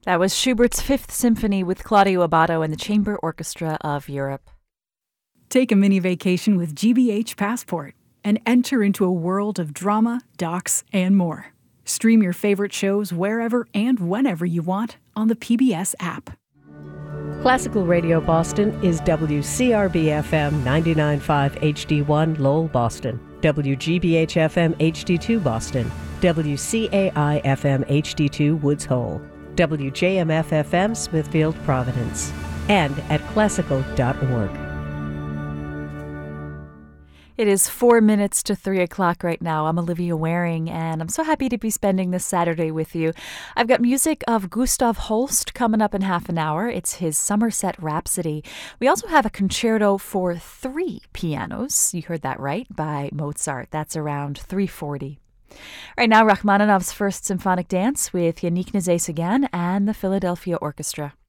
That was Schubert's Fifth Symphony with Claudio Abbado and the Chamber Orchestra of Europe. Take a mini vacation with GBH Passport and enter into a world of drama, docs, and more. Stream your favorite shows wherever and whenever you want on the PBS app. Classical Radio Boston is WCRB-FM 99.5 HD1 Lowell, Boston, WGBH-FM HD2 Boston, WCAI-FM HD2 Woods Hole, WJMF-FM Smithfield, Providence, and at classical.org. It is 4 minutes to 3 o'clock right now. I'm Olivia Waring, and I'm so happy to be spending this Saturday with you. I've got music of Gustav Holst coming up in half an hour. It's his Somerset Rhapsody. We also have a concerto for 3 pianos. You heard that right, by Mozart. That's around 3:40. Right now, Rachmaninoff's First Symphonic Dance with Yannick Nézet-Séguin and the Philadelphia Orchestra.